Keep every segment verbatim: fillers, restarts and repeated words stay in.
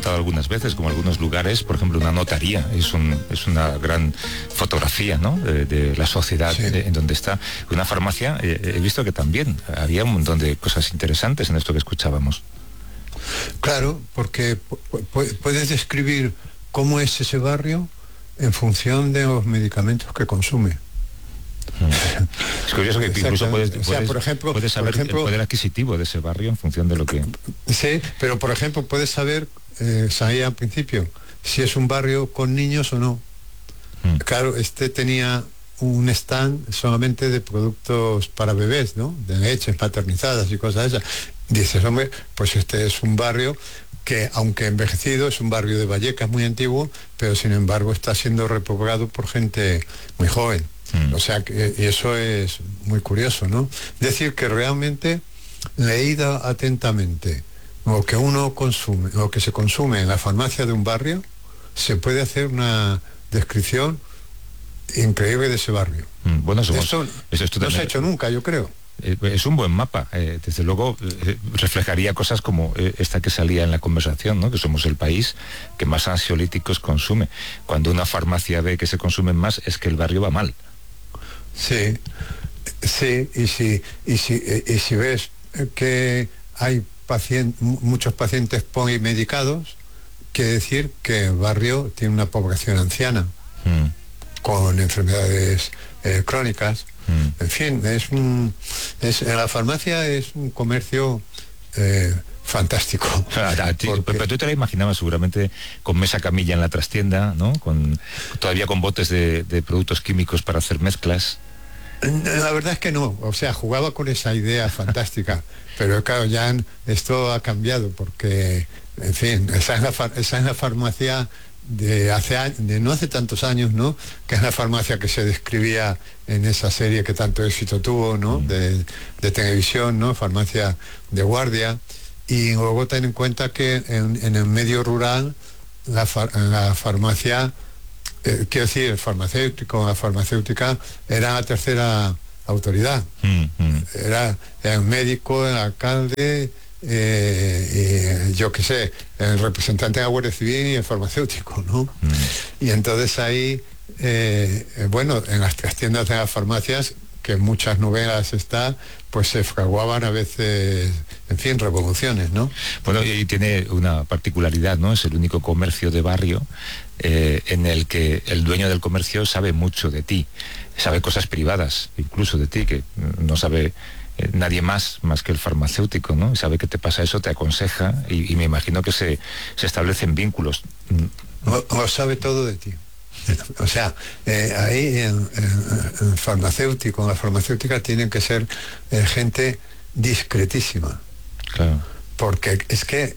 comentado algunas veces, como algunos lugares, por ejemplo, una notaría es, un, es una gran fotografía, ¿no?, de, de la sociedad, sí, de, en donde está. Una farmacia, eh, he visto que también había un montón de cosas interesantes en esto que escuchábamos. Claro, porque puedes describir cómo es ese barrio en función de los medicamentos que consume. Es curioso que incluso puedes, puedes, o sea, por ejemplo, puedes saber por ejemplo, el poder adquisitivo de ese barrio en función de lo que... Sí, pero por ejemplo puedes saber, eh, sabía al principio, si es un barrio con niños o no. Mm. Claro, este tenía un stand solamente de productos para bebés, ¿no?, de leches paternizadas y cosas esas. Dices, hombre, pues este es un barrio que, aunque envejecido, es un barrio de Vallecas muy antiguo, pero sin embargo está siendo repoblado por gente muy joven. Mm. O sea, que y eso es muy curioso, ¿no? Decir que realmente, leída atentamente, lo que uno consume, lo que se consume en la farmacia de un barrio, se puede hacer una descripción increíble de ese barrio. Mm. Bueno, eso, eso, eso no se ha hecho nunca, yo creo. Es un buen mapa, eh, desde luego eh, reflejaría cosas como eh, esta que salía en la conversación, ¿no?, que somos el país que más ansiolíticos consume. Cuando una farmacia ve que se consumen más, es que el barrio va mal. Sí, sí, y si, y si, y si ves que hay pacient, muchos pacientes polimedicados, quiere decir que el barrio tiene una población anciana, mm. con enfermedades eh, crónicas. Mm. En fin, es un, es, la farmacia es un comercio eh, fantástico. Ah, ti, porque... Pero tú te la imaginabas seguramente con mesa camilla en la trastienda, ¿no?, con, todavía con botes de, de productos químicos para hacer mezclas. La verdad es que no, o sea, jugaba con esa idea fantástica, pero claro, ya esto ha cambiado porque, en fin, esa es la, esa es la farmacia de hace de no hace tantos años, ¿no?, que es la farmacia que se describía en esa serie que tanto éxito tuvo, ¿no?, de, de televisión, ¿no?, farmacia de guardia. Y luego ten en cuenta que en, en el medio rural la, far, la farmacia, eh, quiero decir, el farmacéutico, la farmacéutica era la tercera autoridad. Mm, mm. Era el médico, el alcalde, Eh, y yo qué sé, el representante de la Guardia Civil y el farmacéutico, ¿no? Mm. Y entonces ahí, eh, bueno, en las tiendas de las farmacias, que en muchas novelas está, pues se fraguaban a veces, en fin, revoluciones, ¿no? Bueno, y tiene una particularidad, ¿no? Es el único comercio de barrio eh, en el que el dueño del comercio sabe mucho de ti, sabe cosas privadas, incluso de ti, que no sabe... Eh, nadie más, más que el farmacéutico, ¿no? Sabe que te pasa eso, te aconseja y, y me imagino que se, se establecen vínculos. O, o sabe todo de ti. O sea, eh, ahí en, en, en farmacéutico, en la farmacéutica tienen que ser eh, gente discretísima. Claro. Porque es que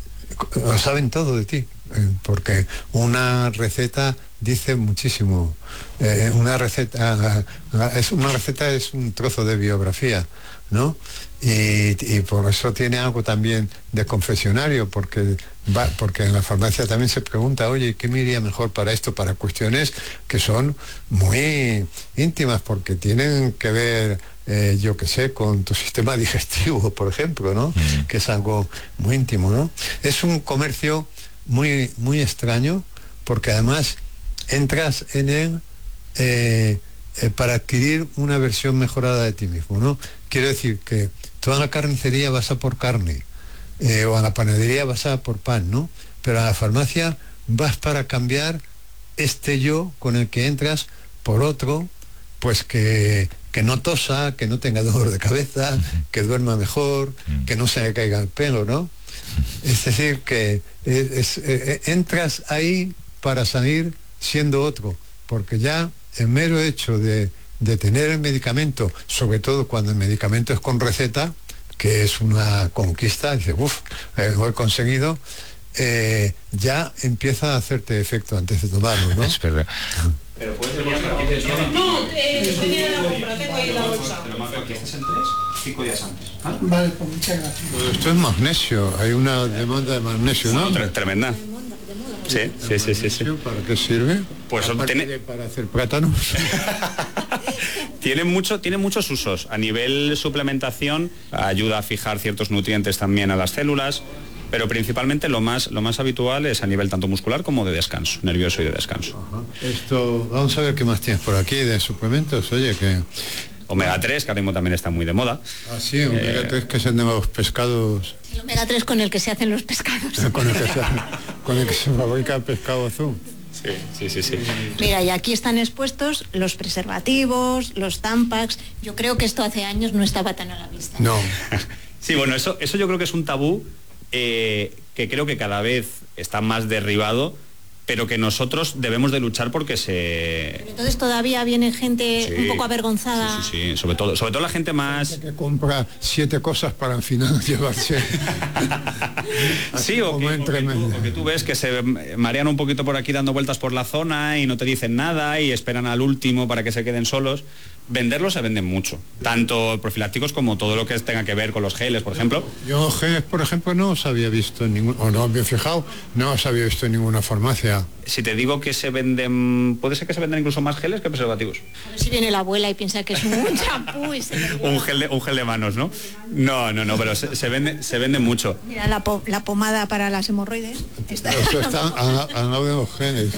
lo saben todo de ti. Eh, porque una receta dice muchísimo. Eh, una receta la, la, es una receta es un trozo de biografía, ¿no? Y, y por eso tiene algo también de confesionario, porque va, porque en la farmacia también se pregunta, oye, ¿qué me iría mejor para esto? Para cuestiones que son muy íntimas, porque tienen que ver, eh, yo qué sé, con tu sistema digestivo, por ejemplo, ¿no? Mm. Que es algo muy íntimo, ¿no? Es un comercio muy, muy extraño, porque además entras en él eh, eh, para adquirir una versión mejorada de ti mismo, ¿no? Quiero decir que toda la carnicería vas a por carne, eh, o a la panadería vas a por pan, ¿no? Pero a la farmacia vas para cambiar este yo con el que entras por otro, pues que, que no tosa, que no tenga dolor de cabeza, que duerma mejor, que no se le caiga el pelo, ¿no? Es decir, que es, es, eh, entras ahí para salir siendo otro, porque ya el mero hecho de, de tener el medicamento, sobre todo cuando el medicamento es con receta, que es una conquista, dice, uff, eh, lo he conseguido, eh, ya empieza a hacerte efecto antes de tomarlo, ¿no? Es verdad. Pero puedes venir a No, eh, tenía la compra, tengo ahí la bolsa. Te lo marco aquí, estás en tres, cinco días antes. ¿Ah? Vale, pues muchas gracias. Pues esto es magnesio, hay una demanda de magnesio, ¿no? Tremenda. Sí, sí, sí, sí, sí. ¿Para qué sirve? Pues tiene... de para hacer plátanos. Tiene mucho, tiene muchos usos. A nivel suplementación, ayuda a fijar ciertos nutrientes también a las células. Pero principalmente lo más, lo más habitual es a nivel tanto muscular como de descanso, nervioso y de descanso. Ajá. Esto, vamos a ver qué más tienes por aquí de suplementos, oye, que... Omega tres, que ahora mismo también está muy de moda. Ah, sí, omega tres, eh, que se de los pescados... El omega tres con el que se hacen los pescados. con, el que se, con el que se fabrica el pescado azul. Sí, sí, sí, sí. Mira, y aquí están expuestos los preservativos, los Tampax. Yo creo que esto hace años no estaba tan a la vista. No. Sí, bueno, eso, eso yo creo que es un tabú eh, que creo que cada vez está más derribado, pero que nosotros debemos de luchar porque se... Pero entonces todavía viene gente Sí, un poco avergonzada. Sí, sí, sí, sobre todo, sobre todo la gente más... Que compra siete cosas para al final llevarse... Sí, o que, o, que tú, o que tú ves que se marean un poquito por aquí dando vueltas por la zona y no te dicen nada y esperan al último para que se queden solos. Venderlos se venden mucho, tanto profilácticos como todo lo que tenga que ver con los geles, por ejemplo. Yo geles, por ejemplo, no os había visto en ningún, o no había fijado, no os había visto en ninguna farmacia. Si te digo que se venden, puede ser que se venden incluso más geles que preservativos. A ver si viene la abuela y piensa que es un champú y se un gel de, un gel de manos, ¿no? No, no, no, pero se, se vende, se vende mucho. Mira la, po la pomada para las hemorroides. Está... Eso está al lado de los geles.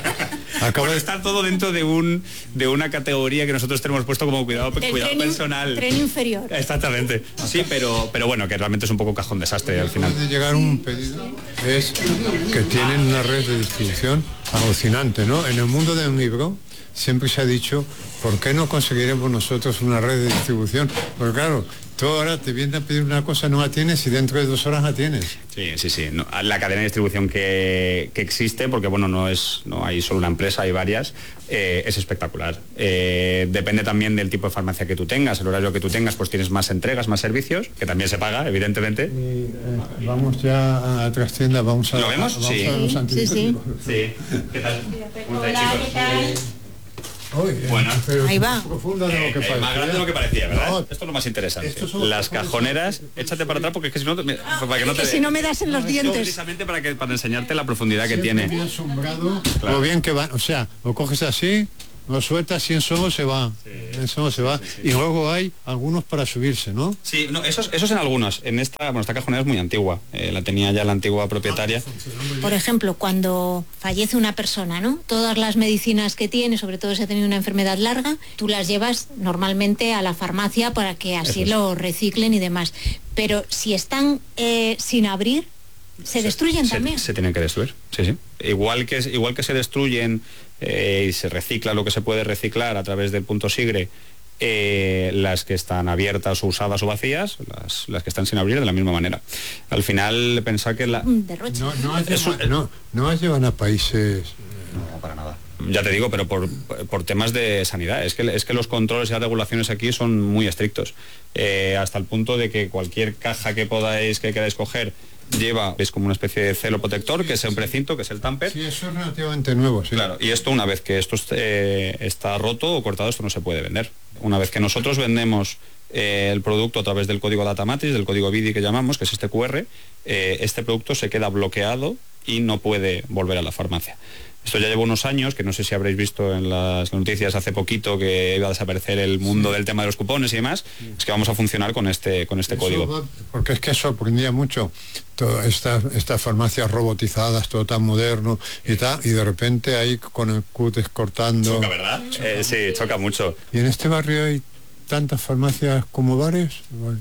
Acaba de estar todo dentro de un de una categoría que nosotros tenemos puesto como cuidado, cuidado tren, personal. Tren inferior. Exactamente. Sí, pero pero bueno, que realmente es un poco cajón desastre al final. De llegar un pedido es que tienen una red de distribución alucinante, ¿no? En el mundo del libro siempre se ha dicho, ¿por qué no conseguiremos nosotros una red de distribución? Porque claro, tú ahora te vienen a pedir una cosa, no la tienes y dentro de dos horas la tienes. Sí, sí, sí. No, la cadena de distribución que, que existe, porque bueno, no es no hay solo una empresa, hay varias, eh, es espectacular. Eh, depende también del tipo de farmacia que tú tengas, el horario que tú tengas, pues tienes más entregas, más servicios, que también se paga, evidentemente. Y, eh, vamos ya a otras tiendas, vamos a... ¿Lo vemos? Vamos sí. A los sí, sí. Sí. ¿Qué tal? Hola, ¿qué tal? Uy, Bueno, pero ahí va. Profunda de lo que eh, parecía. más grande de lo que parecía, ¿verdad? No, esto es lo más interesante. cajoneras, Las cajoneras, échate para atrás porque es que si no, mira, para que no te Que si no me das en los no, dientes. precisamente para que para enseñarte la profundidad que siempre tiene. me ha asombrado Claro. lo bien que va, o sea, lo coges así, lo sueltas y en solo se va, Sí. en solo se va, Sí, sí, y luego hay algunos para subirse, ¿no? Sí, no, esos, esos en algunos. En esta, bueno, esta cajonera es muy antigua. Eh, la tenía ya la antigua propietaria. Por ejemplo, cuando fallece una persona, ¿no? Todas las medicinas que tiene, sobre todo si ha tenido una enfermedad larga, tú las llevas normalmente a la farmacia para que así Eso es. lo reciclen y demás. Pero si están eh, sin abrir, se, destruyen se, también. Se tienen que destruir, sí, sí. Igual que, igual que se destruyen eh, y se recicla lo que se puede reciclar a través del punto sigre, eh, las que están abiertas o usadas o vacías, las, las que están sin abrir de la misma manera. Al final, pensar que la... Un derroche. No, no, has Eso- llevan, no, no has llevan a países... No, para nada. Ya te digo, pero por, por temas de sanidad. Es que, es que los controles y las regulaciones aquí son muy estrictos. Eh, hasta el punto de que cualquier caja que podáis, que queráis coger, lleva, es como una especie de celo protector, que es un precinto, que es el tamper. Sí, eso es relativamente nuevo, sí. Claro, y esto una vez que esto esté- está roto o cortado, esto no se puede vender. Una vez que nosotros vendemos eh, el producto a través del código Data Matrix, del código B I D I que llamamos, que es este Q R, eh, este producto se queda bloqueado y no puede volver a la farmacia. Esto ya lleva unos años, que no sé si habréis visto en las noticias hace poquito que iba a desaparecer el mundo del tema de los cupones y demás, es que vamos a funcionar con este, con este Eso código. va- porque es que sorprendía mucho todas estas estas farmacias robotizadas, todo tan moderno y tal, y de repente ahí con el cútex cortando. Choca, ¿verdad? Eh, sí, choca mucho. ¿Y en este barrio hay tantas farmacias como bares? Bueno.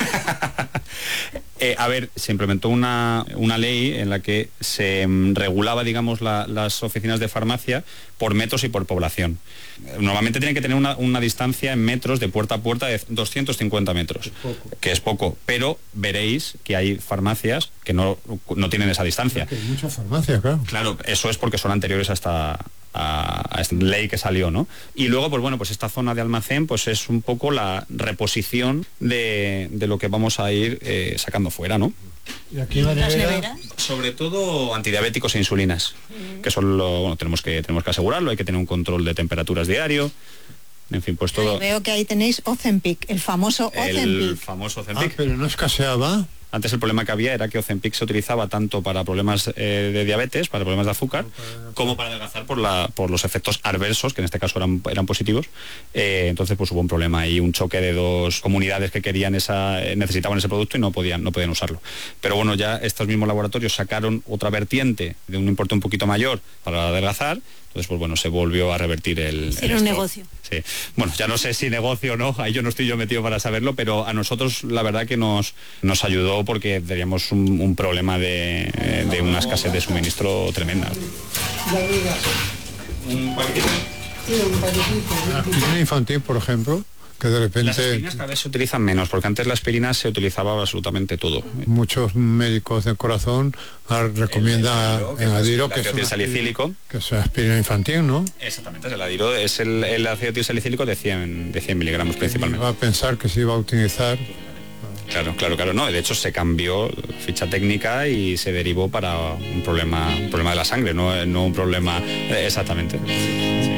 Eh, a ver, se implementó una, una ley en la que se mm, regulaba, digamos, la- las oficinas de farmacia por metros y por población. Eh, Normalmente tienen que tener una, una distancia en metros de puerta a puerta de doscientos cincuenta metros, que es poco, pero veréis que hay farmacias que no, no tienen esa distancia. Hay muchas farmacias, claro. Claro, eso es porque son anteriores a esta, a, a esta ley que salió, ¿no? Y luego, pues bueno, pues esta zona de almacén pues es un poco la reposición de, de lo que vamos a ir eh, sacando fuera, ¿no? Y aquí en la Las nevera, neveras. Sobre todo antidiabéticos e insulinas, que son lo, bueno, tenemos que tenemos que asegurarlo, hay que tener un control de temperaturas diario, en fin, pues todo Veo que ahí tenéis Ozempic, el famoso el Ozempic. famoso ah, Ozempic. pero no escaseaba. Antes el problema que había era que Ozempic se utilizaba tanto para problemas eh, de diabetes, para problemas de azúcar, como para adelgazar por, la, por los efectos adversos, que en este caso eran, eran positivos. Eh, entonces pues hubo un problema y un choque de dos comunidades que querían esa, necesitaban ese producto y no podían, no podían usarlo. Pero bueno, ya estos mismos laboratorios sacaron otra vertiente de un importe un poquito mayor para adelgazar. Entonces, pues bueno, se volvió a revertir el... Era un negocio. Sí. Bueno, ya no sé si negocio o no, ahí yo no estoy yo metido para saberlo, pero a nosotros la verdad que nos, nos ayudó porque teníamos un, un problema de, de una escasez de suministro tremenda. La aspirina infantil, por ejemplo, que de repente... Las aspirinas cada vez se utilizan menos, porque antes la aspirina se utilizaba absolutamente todo. Muchos médicos del corazón recomiendan el Adiro, que, que es salicílico, que es aspirina infantil, ¿no? Exactamente, el Adiro es el, el ácido salicílico de cien, de cien miligramos principalmente. Va a pensar que se iba a utilizar. Claro, claro, claro, no, de hecho se cambió ficha técnica y se derivó para un problema, un problema de la sangre, no, no un problema, exactamente. Sí.